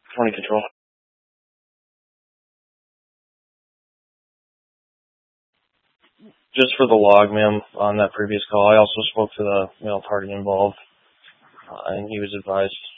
20 control. Just for the log, ma'am, on that previous call. I also spoke to the male party involved, and he was advised